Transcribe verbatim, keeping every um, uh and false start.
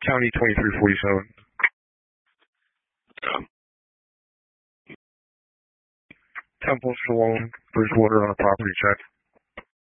County twenty-three forty-seven. Um, Temple Shalom, Bridgewater on a property check.